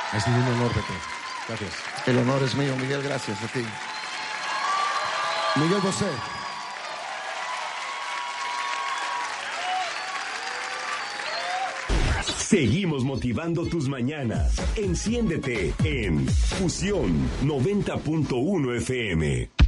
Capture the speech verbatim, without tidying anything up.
Ha sido un honor, Pepe. Gracias. El honor es mío, Miguel, gracias a ti. Miguel Bosé. Seguimos motivando tus mañanas. Enciéndete en Fusión noventa punto uno F M.